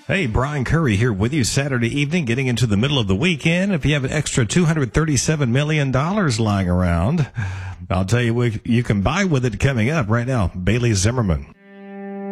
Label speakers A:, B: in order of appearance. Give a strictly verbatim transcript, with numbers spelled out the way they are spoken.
A: Hey, Brian Curry here with you Saturday evening, getting into the middle of the weekend. If you have an extra two hundred thirty-seven million dollars lying around, I'll tell you what you can buy with it coming up right now. Bailey Zimmerman.